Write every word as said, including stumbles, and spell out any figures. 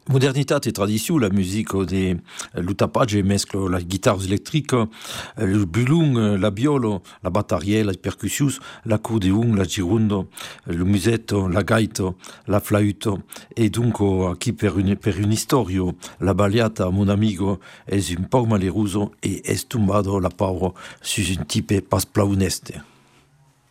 Modernitate e tradizione, la musica di l'utapage mescla la chitarra elettrica, il bulung, la biolo, la batteriella, le percussioni, l'accordeon, la girondo, il musetto, la gaita, la flauto e dunque qui per un, per un istorio la baliata, mon amigo, è un po' maleroso e è stumbato la paura su un type pas plauneste.